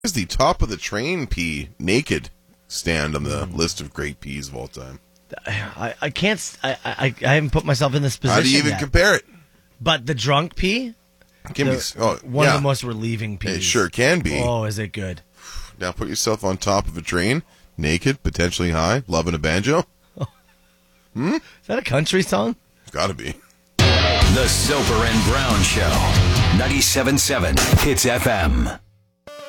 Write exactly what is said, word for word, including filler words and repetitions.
Here's the top of the train pee naked stand on the list of great peas of all time. I, I can't. I, I I haven't put myself in this position. How do you even yet. compare it? But the drunk pee, Can the, be oh, one yeah. of the most relieving peas. It sure can be. Oh, is it good? Now put yourself on top of a train, naked, potentially high, loving a banjo. Hmm? Is that a country song? Gotta be. The Soper and Brown Show. ninety-seven point seven Hits F M.